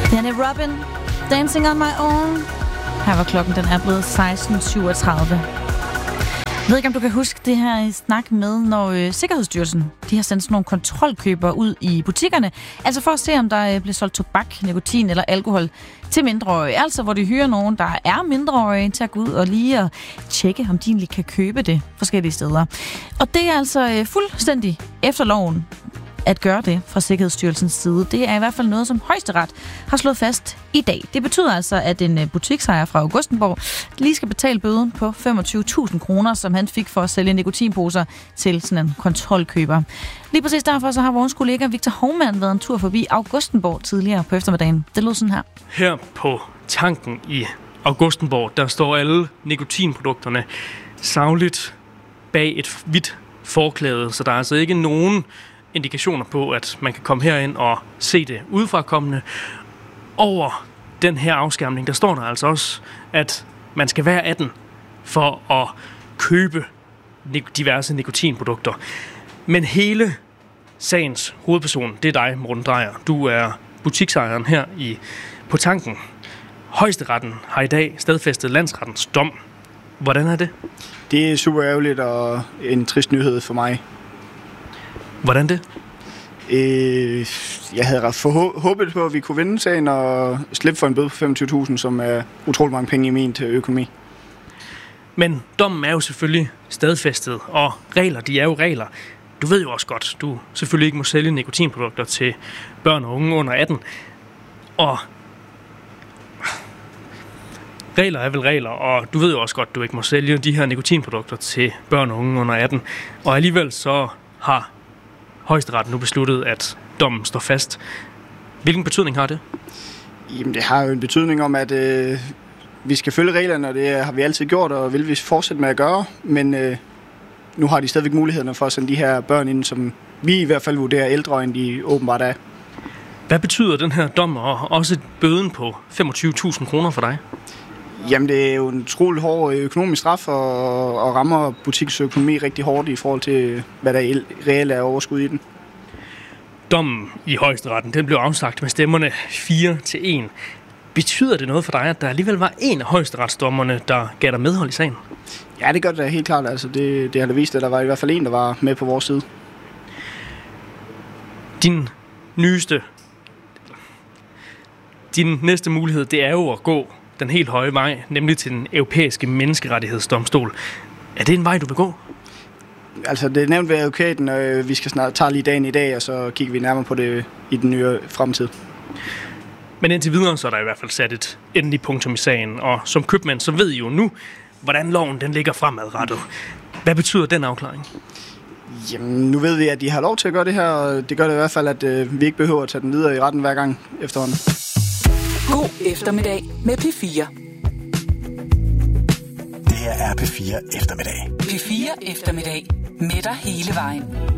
Danny Robin, Dancing on My Own. Her var klokken, den er blevet 16:37. Jeg ved ikke, om du kan huske det her snak med, når Sikkerhedsstyrelsen de har sendt sådan nogle kontrolkøbere ud i butikkerne. Altså for at se, om der bliver solgt tobak, nikotin eller alkohol til mindreårige. Altså hvor de hyrer nogen, der er mindreårige, til at gå ud og lige at tjekke, om de egentlig kan købe det forskellige steder. Og det er altså fuldstændig efter loven at gøre det fra Sikkerhedsstyrelsens side. Det er i hvert fald noget, som Højesteret har slået fast i dag. Det betyder altså, at en butiksejer fra Augustenborg lige skal betale bøden på 25.000 kroner, som han fik for at sælge nikotinposer til sådan en kontrolkøber. Lige præcis derfor så har vores kollega Victor Hovmand været en tur forbi Augustenborg tidligere på eftermiddagen. Det lød sådan her. Her på tanken i Augustenborg, der står alle nikotinprodukterne sagligt bag et hvidt forklæde, så der er altså ikke nogen indikationer på, at man kan komme herind og se det udefrakommende. Over den her afskærmning, der står der altså også, at man skal være 18 for at købe diverse nikotinprodukter. Men hele sagens hovedperson, det er dig, Morten Dreyer. Du er butiksejeren her på tanken. Højesteretten har i dag stadfæstet landsrettens dom. Hvordan er det? Det er super ærgerligt og en trist nyhed for mig. Hvordan det? Jeg havde håbet på, at vi kunne vinde sagen og slippe for en bøde på 25.000, som er utrolig mange penge i min til økonomi. Men dommen er jo selvfølgelig stadfæstet, og regler, de er jo regler. Du ved jo også godt, du selvfølgelig ikke må sælge nikotinprodukter til børn og unge under 18. Og regler er vel regler, og du ved jo også godt, du ikke må sælge de her nikotinprodukter til børn og unge under 18. Og alligevel så har Højesteret nu besluttet, at dommen står fast. Hvilken betydning har det? Jamen, det har jo en betydning om, at vi skal følge reglerne, og det har vi altid gjort, og vil vi fortsætte med at gøre. Men nu har de stadigvæk mulighederne for at sende de her børn ind, som vi i hvert fald vurderer ældre, end de åbenbart er. Hvad betyder den her dom, og også bøden på 25.000 kroner for dig? Jamen, det er jo en utrolig hård økonomisk straf, og rammer butiksøkonomi rigtig hårdt i forhold til, hvad der reelt er overskud i den. Dommen i Højesteretten, den blev afsagt med stemmerne 4-1. Betyder det noget for dig, at der alligevel var en af højesteretsdommerne, der gav dig medhold i sagen? Ja, det gør det helt klart. Altså, det har da vist, at der var i hvert fald en, der var med på vores side. Din næste mulighed, det er jo at gå den helt høje vej, nemlig til den europæiske menneskerettighedsdomstol. Er det en vej, du vil gå? Altså, det er nævnt ved advokaten, og vi skal snart tage lige dagen i dag, og så kigger vi nærmere på det i den nye fremtid. Men indtil videre, så er der i hvert fald sat et endeligt punktum i sagen, og som købmand, så ved I jo nu, hvordan loven den ligger fremadrettet. Hvad betyder den afklaring? Jamen, nu ved vi, at de har lov til at gøre det her, og det gør det i hvert fald, at vi ikke behøver at tage den videre i retten hver gang efterhånden. God eftermiddag med P4. Det her er P4 eftermiddag. P4 eftermiddag med dig hele vejen.